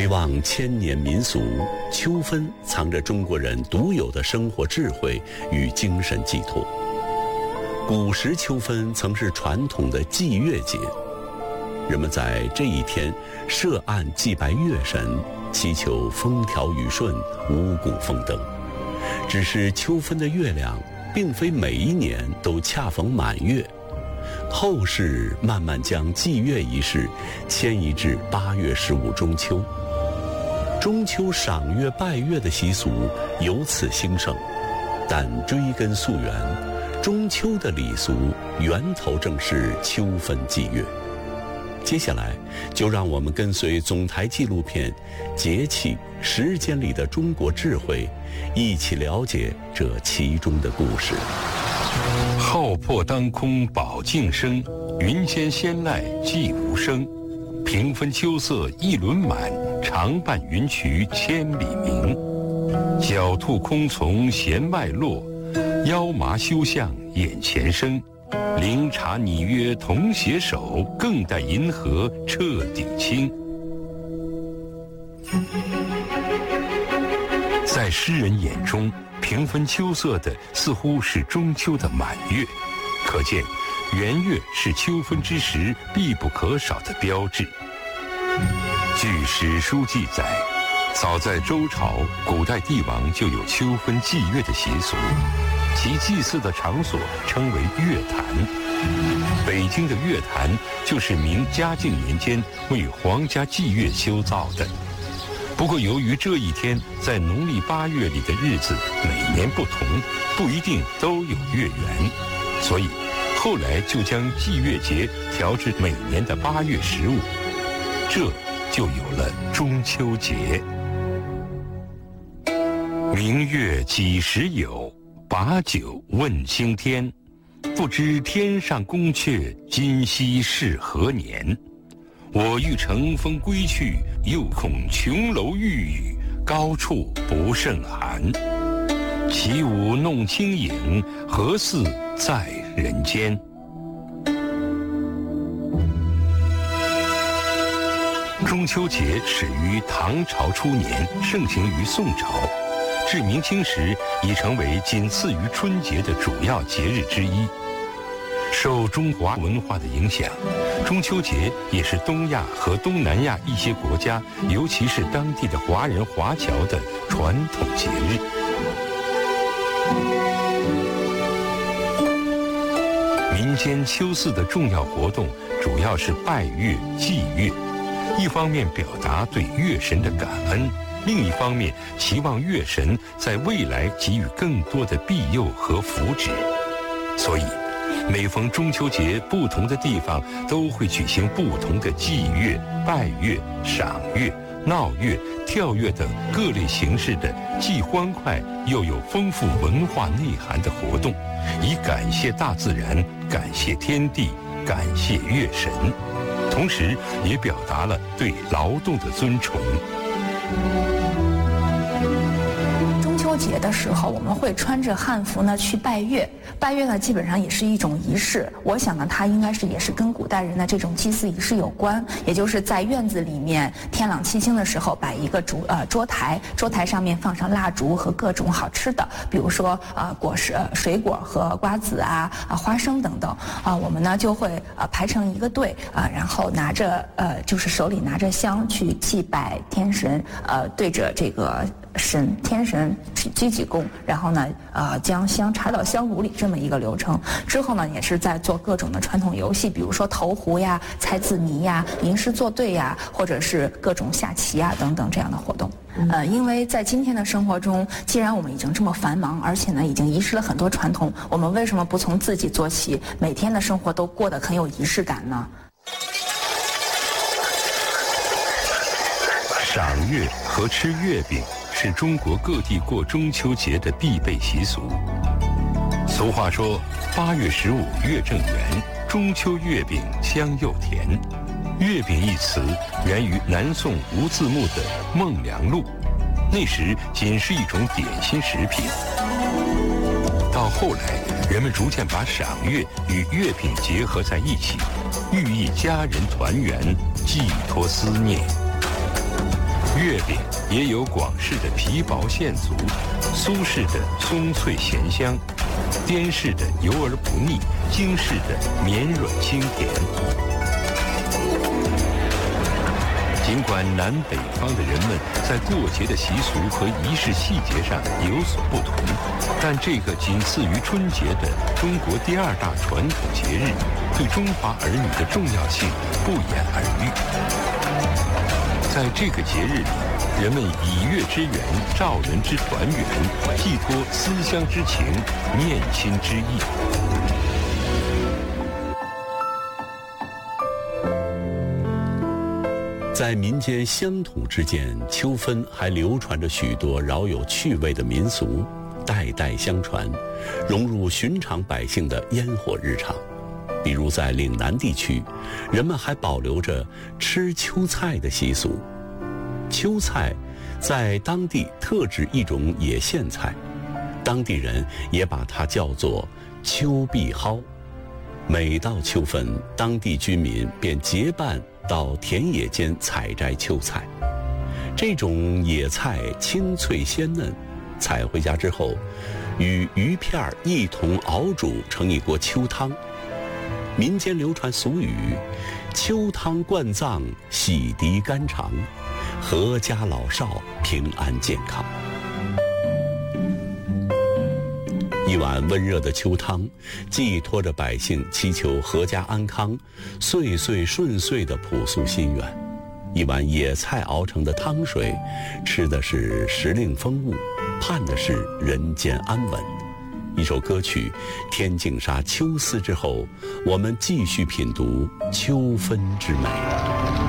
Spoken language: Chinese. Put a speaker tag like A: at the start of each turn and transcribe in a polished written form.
A: 回望千年民俗，秋分藏着中国人独有的生活智慧与精神寄托。古时秋分曾是传统的祭月节，人们在这一天设案祭拜月神，祈求风调雨顺、五谷丰登。只是秋分的月亮并非每一年都恰逢满月，后世慢慢将祭月仪式迁移至8月15中秋。中秋赏月拜月的习俗由此兴盛，但追根溯源，中秋的礼俗源头正是秋分祭月。接下来就让我们跟随总台纪录片《节气时间里的中国智慧》，一起了解这其中的故事。
B: 浩破当空宝镜生，云间仙籁寂无声。平分秋色一轮满，长伴云衢千里明。狡兔空从弦外落，腰麻休向眼前生。灵察拟约同携手，更待银河彻底清。在诗人眼中，平分秋色的似乎是中秋的满月，可见圆月是秋分之时必不可少的标志。据史书记载，早在周朝，古代帝王就有秋分祭月的习俗，其祭祀的场所称为月坛。北京的月坛就是明嘉靖年间为皇家祭月修造的。不过由于这一天在农历8月里的日子每年不同，不一定都有月圆，所以后来就将祭月节调至每年的8月15，这就有了中秋节。明月几时有，把酒问青天。不知天上宫阙，今夕是何年？我欲乘风归去，又恐琼楼玉宇，高处不胜寒。起舞弄清影，何似在人间？中秋节始于唐朝初年，盛行于宋朝，至明清时已成为仅次于春节的主要节日之一。受中华文化的影响，中秋节也是东亚和东南亚一些国家，尤其是当地的华人华侨的传统节日。民间秋祀的重要活动主要是拜月、祭月，一方面表达对月神的感恩，另一方面期望月神在未来给予更多的庇佑和福祉。所以每逢中秋节，不同的地方都会举行不同的祭月、拜月、赏月、闹月、跳月等各类形式的既欢快又有丰富文化内涵的活动，以感谢大自然、感谢天地、感谢月神，同时也表达了对劳动的尊崇。
C: 中秋节的时候，我们会穿着汉服呢去拜月。拜月呢，基本上也是一种仪式。我想呢，它应该也是跟古代人的这种祭祀仪式有关。也就是在院子里面天朗气清的时候，摆一个桌台，桌台上面放上蜡烛和各种好吃的，比如说果实、水果和瓜子花生等等我们呢就会排成一个队然后拿着就是手里拿着香去祭拜天神，对着这个天神鞠几躬，然后呢将香插到香炉里，这么一个流程。之后呢也是在做各种的传统游戏，比如说投壶呀、猜字谜呀、吟诗作对呀，或者是各种下棋呀等等这样的活动。因为在今天的生活中，既然我们已经这么繁忙，而且呢已经遗失了很多传统，我们为什么不从自己做起，每天的生活都过得很有仪式感呢？
B: 赏月和吃月饼是中国各地过中秋节的必备习俗。俗话说，8月15月正圆，中秋月饼香又甜。月饼一词源于南宋吴自牧的《梦良录》，那时仅是一种点心食品。到后来，人们逐渐把赏月与月饼结合在一起，寓意家人团圆，寄托思念。 月饼也有广式的皮薄馅足，苏式的松脆咸香，滇式的油而不腻，京式的绵软清甜。尽管南北方的人们在过节的习俗和仪式细节上有所不同，但这个仅次于春节的中国第2大传统节日，对中华儿女的重要性不言而喻。在这个节日里，人们以月之圆，照人之团圆，寄托思乡之情，念亲之意。
A: 在民间乡土之间，秋分还流传着许多饶有趣味的民俗，代代相传，融入寻常百姓的烟火日常。比如在岭南地区，人们还保留着吃秋菜的习俗。秋菜在当地特指一种野苋菜，当地人也把它叫做秋碧蒿。每到秋分，当地居民便结伴到田野间采摘秋菜。这种野菜清脆鲜嫩，采回家之后，与鱼片一同熬煮成一锅秋汤。民间流传俗语：秋汤灌脏，洗涤肝肠，阖家老少平安健康。一碗温热的秋汤，寄托着百姓祈求阖家安康、岁岁顺遂的朴素心愿。一碗野菜熬成的汤水，吃的是时令风物，盼的是人间安稳。一首歌曲《天净沙·秋思》之后，我们继续品读秋分之美。